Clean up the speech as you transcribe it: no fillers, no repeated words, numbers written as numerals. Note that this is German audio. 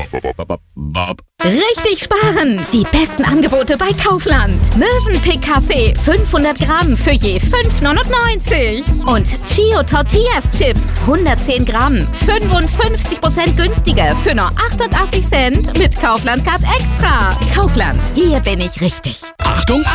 Richtig sparen! Die besten Angebote bei Kaufland. Mövenpick Kaffee 500 Gramm für je 5,99. Und Chio Tortillas Chips 110 Gramm 55% günstiger für nur 88 Cent mit Kaufland Card Extra. Kaufland, hier bin ich richtig. Achtung!